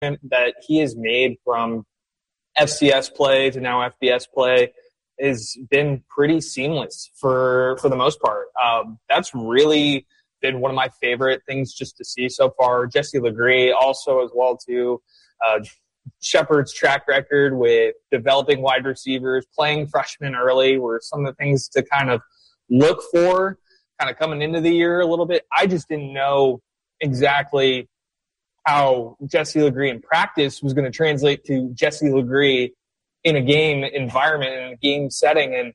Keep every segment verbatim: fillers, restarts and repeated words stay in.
that he has made from F C S play to now F B S play has been pretty seamless for for the most part. Um, that's really been one of my favorite things just to see so far. Jesse Legree also as well too. Uh, Shepherd's track record with developing wide receivers, playing freshmen early were some of the things to kind of look for kind of coming into the year a little bit. I just didn't know exactly how Jesse Legree in practice was going to translate to Jesse Legree in a game environment, in a game setting. And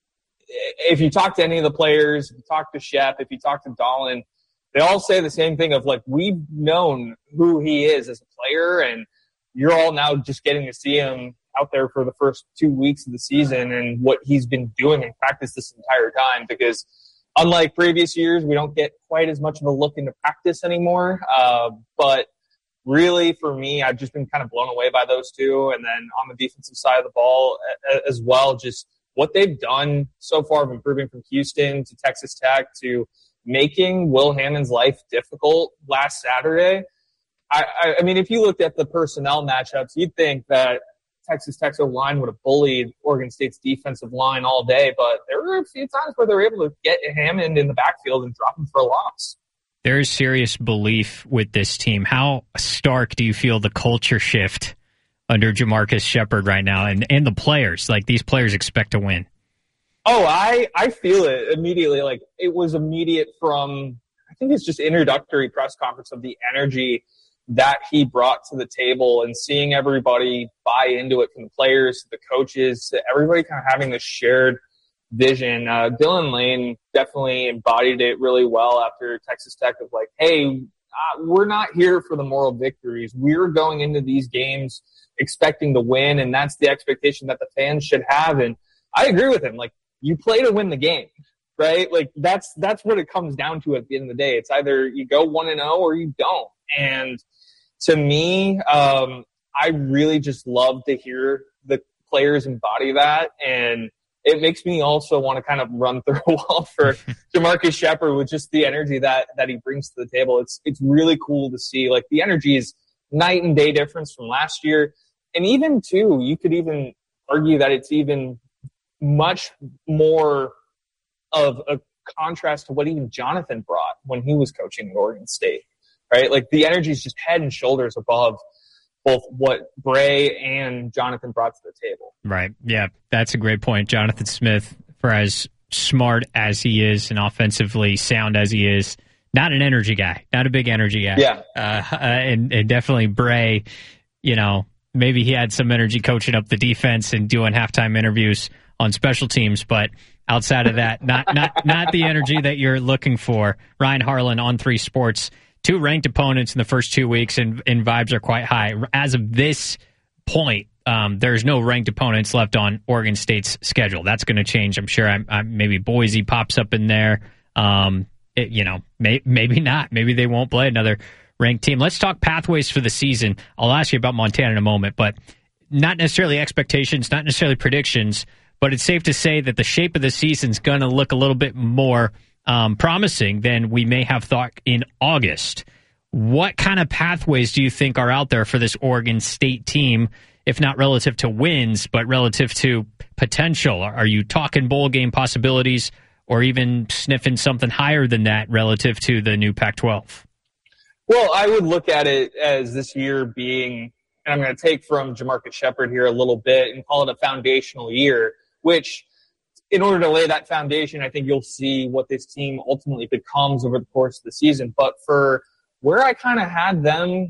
if you talk to any of the players, if you talk to Shep, if you talk to Dolan, they all say the same thing of like, we've known who he is as a player, and you're all now just getting to see him out there for the first two weeks of the season and what he's been doing in practice this entire time. Because unlike previous years, we don't get quite as much of a look into practice anymore. Uh, but really, for me, I've just been kind of blown away by those two. And then on the defensive side of the ball as well, just what they've done so far of improving from Houston to Texas Tech to making Will Hammond's life difficult last Saturday. I, I mean, if you looked at the personnel matchups, you'd think that Texas Tech's O-line would have bullied Oregon State's defensive line all day, but there were a few times where they were able to get Hammond in the backfield and drop him for a loss. There is serious belief with this team. How stark do you feel the culture shift under Jamarcus Shepard right now, and, and the players? Like, these players expect to win. Oh, I, I feel it immediately. Like, it was immediate from, I think it's just introductory press conference of the energy that he brought to the table, and seeing everybody buy into it, from the players to the coaches to everybody kind of having this shared vision. Uh, Dylan Lane definitely embodied it really well after Texas Tech of like, hey, uh, we're not here for the moral victories. We're going into these games expecting to win, and that's the expectation that the fans should have. And I agree with him. Like, you play to win the game, right? Like, that's that's what it comes down to at the end of the day. It's either you go one and oh or you don't. And to me, um, I really just love to hear the players embody that, and it makes me also want to kind of run through a wall for Jamarcus Shepard with just the energy that that he brings to the table. It's it's really cool to see. Like, the energy is night and day difference from last year, and even too, you could even argue that it's even much more of a contrast to what even Jonathan brought when he was coaching at Oregon State. Right? Like, the energy is just head and shoulders above both what Bray and Jonathan brought to the table. Right. Yeah, that's a great point. Jonathan Smith, for as smart as he is and offensively sound as he is, not an energy guy, not a big energy guy. Yeah. Uh, and, and definitely Bray, you know, maybe he had some energy coaching up the defense and doing halftime interviews on special teams, but outside of that, not not not the energy that you're looking for. Ryan Harlan on three Sports. Two ranked opponents in the first two weeks, and, and vibes are quite high. As of this point, um, there's no ranked opponents left on Oregon State's schedule. That's going to change, I'm sure. I'm, I'm, maybe Boise pops up in there. Um, it, you know, may, maybe not. Maybe they won't play another ranked team. Let's talk pathways for the season. I'll ask you about Montana in a moment, but not necessarily expectations, not necessarily predictions, but it's safe to say that the shape of the season is going to look a little bit more Um, promising than we may have thought in August. What kind of pathways do you think are out there for this Oregon State team, if not relative to wins, but relative to potential? Are you talking bowl game possibilities, or even sniffing something higher than that relative to the new Pac twelve? Well, I would look at it as this year being, and I'm going to take from Jamarcus Shepard here a little bit and call it a foundational year, which in order to lay that foundation, I think you'll see what this team ultimately becomes over the course of the season. But for where I kind of had them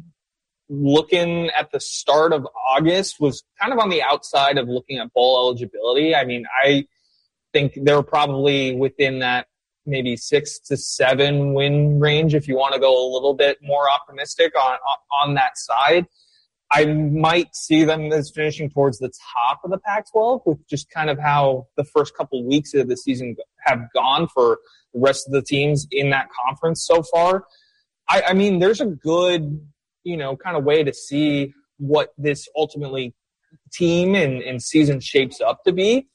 looking at the start of August was kind of on the outside of looking at bowl eligibility. I mean, I think they were probably within that maybe six to seven win range if you want to go a little bit more optimistic on on that side. I might see them as finishing towards the top of the Pac twelve with just kind of how the first couple of weeks of the season have gone for the rest of the teams in that conference so far. I, I mean, there's a good, you know, kind of way to see what this ultimately team and, and season shapes up to be.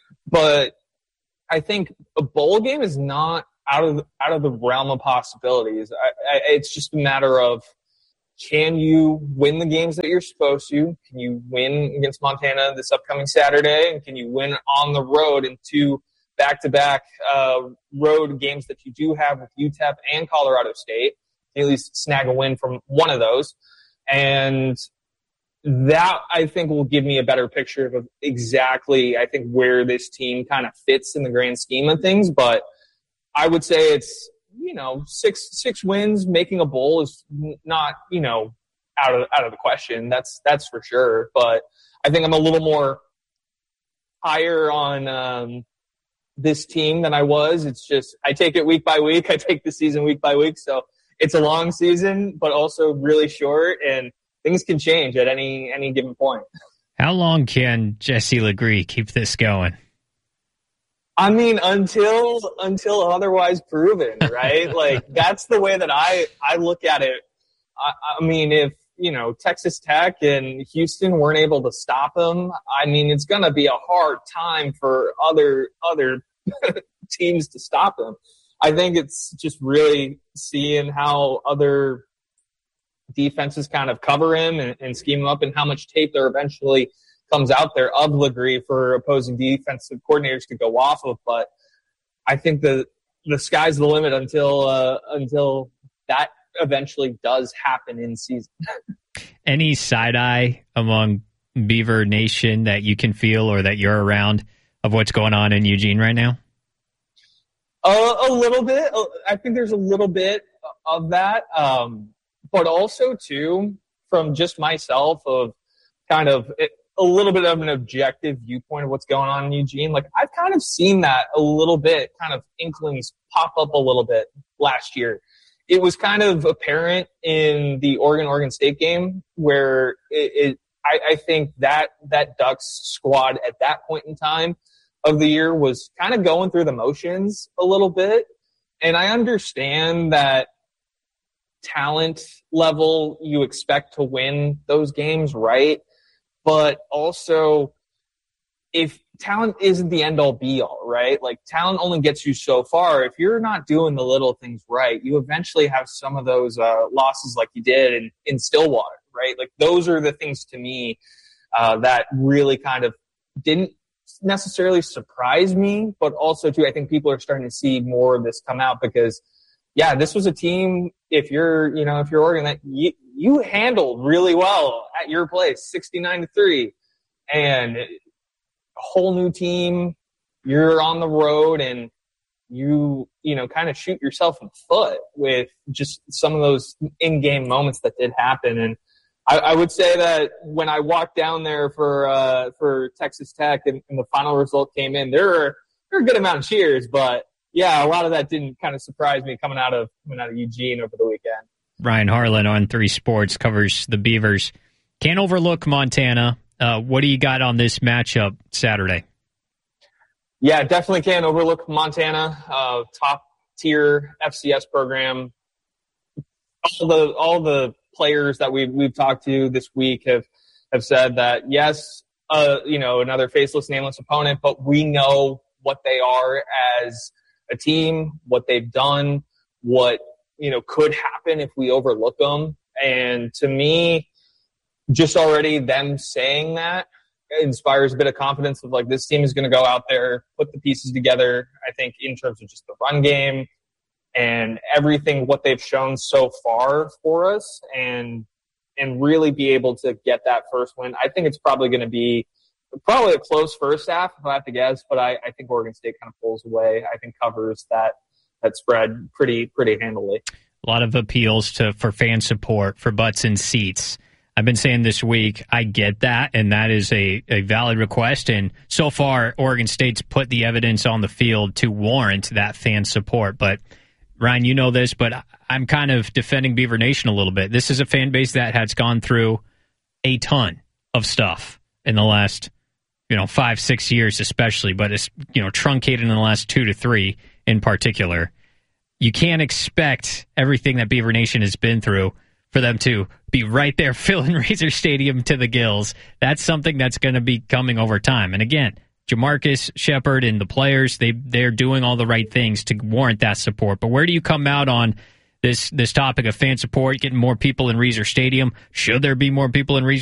But I think a bowl game is not out of out of the realm of possibilities. I, I, it's just a matter of can you win the games that you're supposed to? Can you win against Montana this upcoming Saturday? And can you win on the road in two back-to-back uh, road games that you do have with U T E P and Colorado State? At least snag a win from one of those. And that, I think, will give me a better picture of exactly, I think, where this team kind of fits in the grand scheme of things. But I would say it's, you know, six six wins, making a bowl is not, you know, out of out of the question. That's that's for sure. But I think I'm a little more higher on um, this team than I was. It's just I take it week by week. I take the season week by week. So it's a long season, but also really short, and things can change at any any given point. How long can Jesse Legree keep this going? I mean, until until otherwise proven, right? Like, that's the way that I, I look at it. I, I mean, if, you know, Texas Tech and Houston weren't able to stop him, I mean, it's going to be a hard time for other other teams to stop him. I think it's just really seeing how other defenses kind of cover him and, and scheme him up, and how much tape there eventually comes out there of Legree for opposing defensive coordinators to go off of. But I think the the sky's the limit until uh, until that eventually does happen in season. Any side eye among Beaver Nation that you can feel or that you're around of what's going on in Eugene right now? Uh, a little bit. I think there's a little bit of that, um, but also too from just myself of kind of it, a little bit of an objective viewpoint of what's going on in Eugene. Like, I've kind of seen that a little bit, kind of inklings pop up a little bit last year. It was kind of apparent in the Oregon-Oregon State game where it, it I, I think that that Ducks squad at that point in time of the year was kind of going through the motions a little bit. And I understand that talent level, you expect to win those games, right? But also, if talent isn't the end-all be-all, right? Like, talent only gets you so far. If you're not doing the little things right, you eventually have some of those uh, losses like you did in, in Stillwater, right? Like, those are the things to me uh, that really kind of didn't necessarily surprise me, but also, too, I think people are starting to see more of this come out because, yeah, this was a team, if you're, you know, if you're Oregon, that you, you handled really well at your place, sixty-nine to three, and a whole new team. You're on the road, and you, you know, kind of shoot yourself in the foot with just some of those in-game moments that did happen. And I, I would say that when I walked down there for uh, for Texas Tech and, and the final result came in, there were there were a good amount of cheers, but yeah, a lot of that didn't kind of surprise me coming out of coming out of Eugene over the weekend. Ryan Harlan on three Sports covers the Beavers. Can't overlook Montana. Uh, what do you got on this matchup Saturday? Yeah, definitely can't overlook Montana. Uh, top tier F C S program. All the all the players that we've we've talked to this week have have said that yes, uh, you know, another faceless, nameless opponent, but we know what they are as a team, what they've done, what, you know, could happen if we overlook them. And to me, just already them saying that inspires a bit of confidence of, like, this team is going to go out there, put the pieces together, I think, in terms of just the run game and everything, what they've shown so far for us, and and really be able to get that first win. I think it's probably going to be probably a close first half, if I have to guess, but I, I think Oregon State kind of pulls away. I think covers that that spread pretty pretty handily. A lot of appeals to for fan support, for butts and seats. I've been saying this week, I get that, and that is a, a valid request. And so far, Oregon State's put the evidence on the field to warrant that fan support. But, Ryan, you know this, but I'm kind of defending Beaver Nation a little bit. This is a fan base that has gone through a ton of stuff in the last, you know, five, six years especially, but it's, you know, truncated in the last two to three in particular. You can't expect everything that Beaver Nation has been through for them to be right there filling Razor Stadium to the gills. That's something that's going to be coming over time. And again, Jamarcus Shepard and the players, they, they're doing all the right things to warrant that support. But where do you come out on this this topic of fan support, getting more people in Reser Stadium. Should there be more people in Reser